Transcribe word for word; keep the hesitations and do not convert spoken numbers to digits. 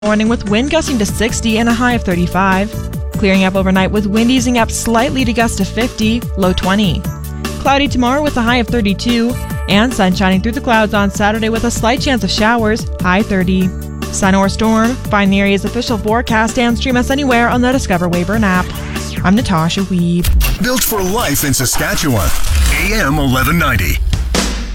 Morning with wind gusting to sixty and a high of thirty-five. Clearing up overnight with wind easing up slightly to gust to fifty, low twenty. Cloudy tomorrow with a high of thirty-two. And sun shining through the clouds on Saturday with a slight chance of showers, high thirty. Sun or storm? Find the area's official forecast and stream us anywhere on the Discover Weyburn app. I'm Natasha Weeb. Built for life in Saskatchewan. A M eleven ninety.